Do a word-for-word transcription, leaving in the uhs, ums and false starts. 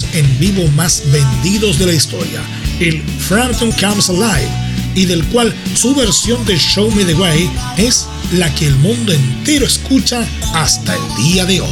en vivo más vendidos de la historia, el Frampton Comes Alive, y del cual su versión de Show Me the Way es la que el mundo entero escucha hasta el día de hoy.